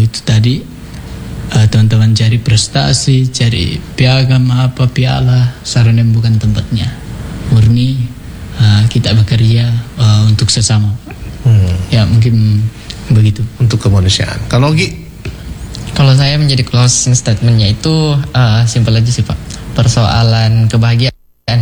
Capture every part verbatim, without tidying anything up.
itu tadi uh, teman-teman cari prestasi, cari piagam apa piala, Saronem bukan tempatnya. Murni uh, kita bekerja uh, untuk sesama. Hmm. Ya mungkin begitu. Untuk kemanusiaan. Kalau Gi? Kalau saya menjadi closing statementnya itu uh, simpel aja sih Pak. Persoalan kebahagiaan.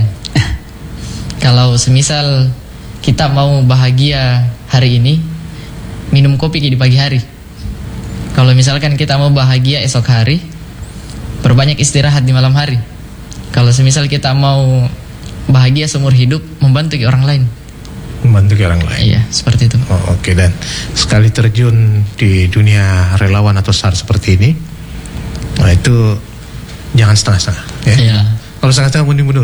Kalau semisal kita mau bahagia hari ini, minum kopi di pagi hari. Kalau misalkan kita mau bahagia esok hari, perbanyak istirahat di malam hari. Kalau semisal kita mau bahagia seumur hidup, membantu orang lain. Membantu orang lain. Iya, seperti itu. Oh, Oke, okay. Dan sekali terjun di dunia relawan atau S A R seperti ini, nah itu jangan setengah-setengah. Ya. Iya. Kalau setengah-setengah mundur-mundur.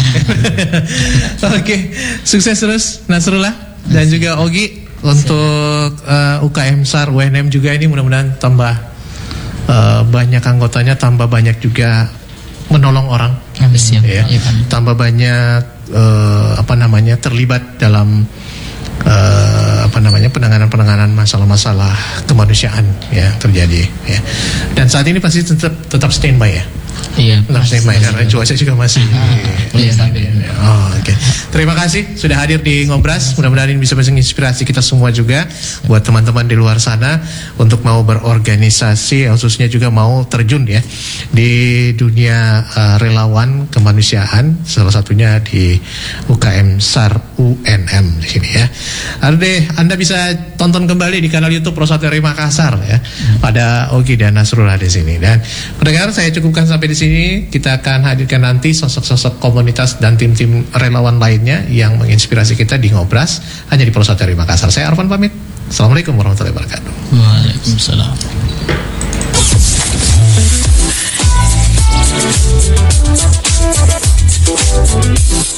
Oke, okay. Sukses terus Nasrullah dan juga Ogi untuk uh, U K M S A R, U N M juga ini mudah-mudahan tambah uh, banyak anggotanya, tambah banyak juga menolong orang. Siap, ya. Ya, tambah banyak uh, apa namanya terlibat dalam uh, apa namanya penanganan-penanganan masalah-masalah kemanusiaan ya terjadi ya. Dan saat ini pasti tetap tetap standby ya. Iya. Tetap standby karena cuaca juga masih ah, iya, stabil. Oh, oke. Okay. Terima kasih sudah hadir di Ngobras. Mudah-mudahan ini bisa menginspirasi kita semua juga buat teman-teman di luar sana untuk mau berorganisasi, khususnya juga mau terjun ya di dunia uh, relawan kemanusiaan, salah satunya di U K M S A R U N M di sini ya. Ade, Anda bisa tonton kembali di kanal YouTube Prosateri Makassar ya. Pada Ogi dan Nasrullah di sini. Dan pendengar, saya cukupkan sampai di sini. Kita akan hadirkan nanti sosok-sosok komunitas dan tim-tim relawan lainnya yang menginspirasi kita di Ngobras hanya di Prosateri Makassar. Saya Arfan pamit. Assalamualaikum warahmatullahi wabarakatuh. Waalaikumsalam.